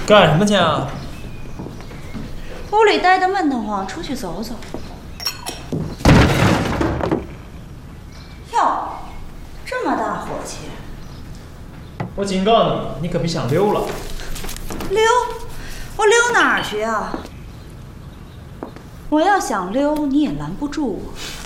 干什么去啊？ 屋里待得闷得慌，出去走走。哟，这么大火气！ 我警告你，你可别想溜了。 溜？我溜哪儿去啊？我要想溜，你也拦不住我。